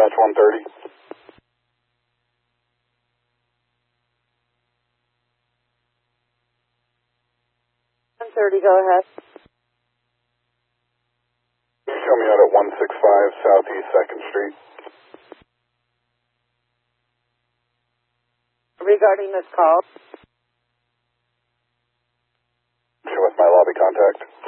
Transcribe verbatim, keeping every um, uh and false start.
dispatch one thirty. one thirty, go ahead. Show me out at one sixty-five Southeast second Street. Regarding this call. Show us my lobby contact.